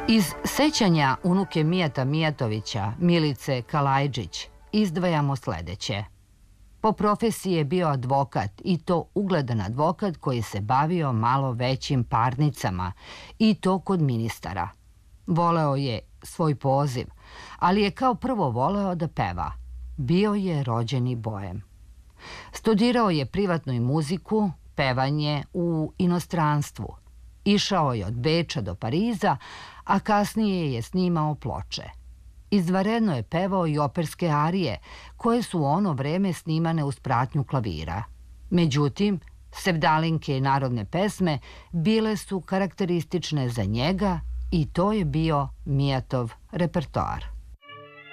Iz sećanja unuke Mijata Mijatovića, Milice Kalajđić, izdvajamo sledeće. Po profesiji je bio advokat, i to ugledan advokat koji se bavio malo većim parnicama, i to kod ministara. Voleo je svoj poziv, ali je kao prvo voleo da peva. Bio je rođeni boem. Studirao je privatnu i muziku, pevanje u inostranstvu. Išao je od Beča do Pariza, a kasnije je snimao ploče. Izvanredno je pevao i operske arije, koje su u ono vreme snimane uz pratnju klavira. Međutim, sevdalinke i narodne pesme bile su karakteristične za njega i to je bio Mijatov repertoar.